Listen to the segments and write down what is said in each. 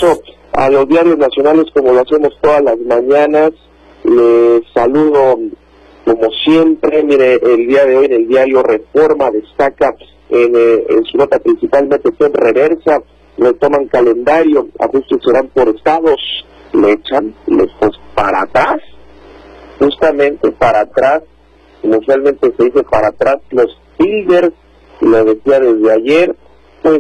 paso a los diarios nacionales como lo hacemos todas las mañanas. Les saludo como siempre. Mire, el día de hoy en el diario Reforma destaca en su nota principalmente en reversa, le toman calendario, ajustes serán por estados, le echan pues para atrás, justamente para atrás, inicialmente se dice para atrás los builders, lo decía desde ayer, pues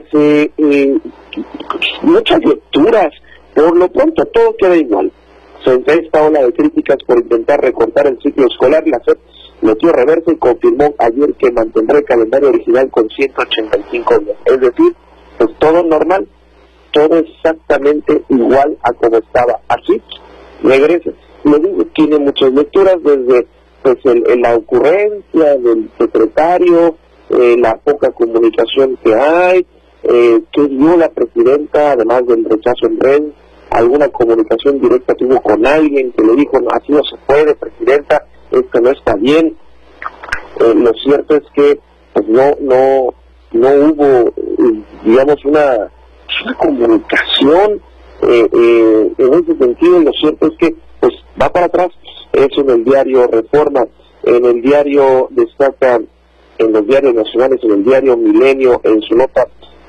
muchas lecturas. Por lo pronto todo queda igual. Frente a esta ola de críticas por intentar recortar el ciclo escolar, la SEP metió reversa y confirmó ayer que mantendrá el calendario original con 185 días. Es decir, pues todo normal, todo exactamente igual a como estaba. Así regresa. Le digo, tiene muchas lecturas, desde pues la ocurrencia del secretario, la poca comunicación que hay, que dio la presidenta, además del rechazo en red, alguna comunicación directa tuvo con alguien que le dijo, no, así no se puede, presidenta, esto no está bien. Lo cierto es que pues no hubo, digamos, una comunicación en ese sentido. Lo cierto es que pues va para atrás. Eso en el diario Reforma, en el diario destaca, en los diarios nacionales, en el diario Milenio, en su nota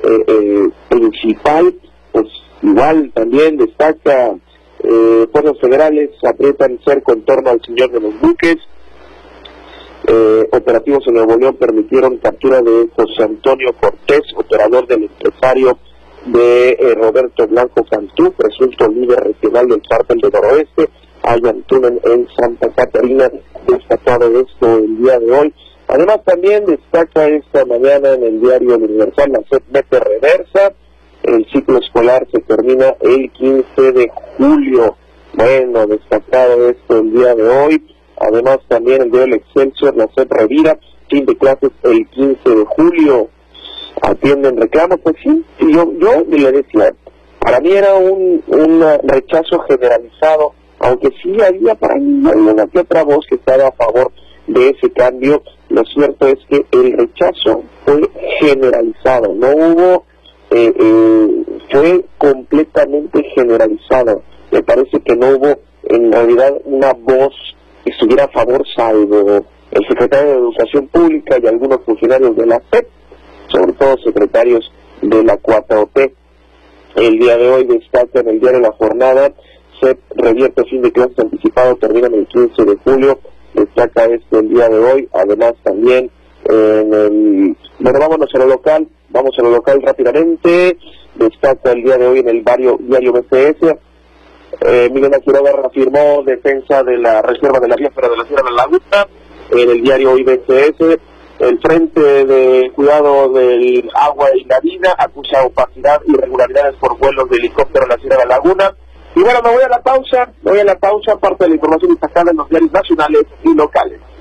principal, pues igual también destaca, fuerzas federales aprietan cerco en torno al señor de los buques. Operativos en Nuevo León permitieron captura de José Antonio Cortés, operador del empresario de Roberto Blanco Cantú, presunto líder regional del cártel del Noroeste. Hay Antunen en Santa Catarina, destacado esto el día de hoy. Además también destaca esta mañana en el diario Universal, la SEP mete reversa, el ciclo escolar se termina el 15 de julio. Bueno, destacado esto el día de hoy. Además también el diario El Excelsior, la SEP revira, fin de clases el 15 de julio. Atienden reclamos, pues sí, yo le decía, para mí era un rechazo generalizado, aunque sí había para mí una que otra voz que estaba a favor de ese cambio. Lo cierto es que el rechazo fue generalizado, no hubo, fue completamente generalizado. Me parece que no hubo en realidad una voz que estuviera a favor, salvo el secretario de Educación Pública y algunos funcionarios de la SEP, sobre todo secretarios de la 4T. El día de hoy destaca en el diario La Jornada, SEP revierte fin de clases anticipado, termina el 15 de julio, destaca esto el día de hoy. Además también bueno, vamos a lo local rápidamente, destaca el día de hoy en el diario BCS, Miguel Quiroga reafirmó defensa de la reserva de la biosfera de la Sierra de la Laguna. En el diario hoy BCS, el Frente de Cuidado del Agua y la Vida acusa opacidad y irregularidades por vuelos de helicóptero en la Sierra de la Laguna. Y bueno, me voy a la pausa, parte de la información destacada en los diarios nacionales y locales.